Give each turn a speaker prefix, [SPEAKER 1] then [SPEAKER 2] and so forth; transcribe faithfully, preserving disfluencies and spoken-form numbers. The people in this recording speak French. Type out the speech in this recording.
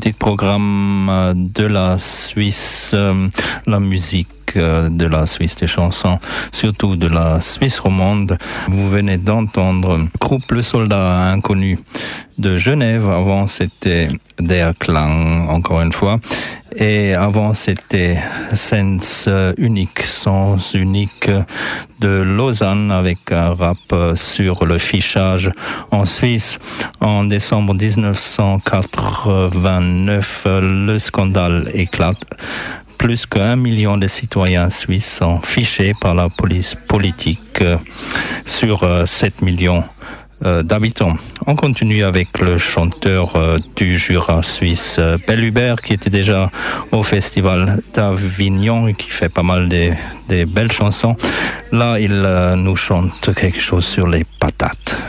[SPEAKER 1] petit programme de la Suisse, euh, la musique de la Suisse, des chansons, surtout de la Suisse romande. Vous venez d'entendre groupe Le Soldat Inconnu de Genève. Avant, c'était Der Klang, encore une fois. Et avant, c'était Sens Unique, Sens Unique de Lausanne, avec un rap sur le fichage en Suisse. En décembre dix-neuf cent quatre-vingt-neuf, le scandale éclate. Plus qu'un million de citoyens suisses sont fichés par la police politique euh, sur euh, sept millions euh, d'habitants. On continue avec le chanteur euh, du Jura suisse, euh, Bel Hubert, qui était déjà au festival d'Avignon et qui fait pas mal de, de belles chansons. Là, il euh, nous chante quelque chose sur les patates.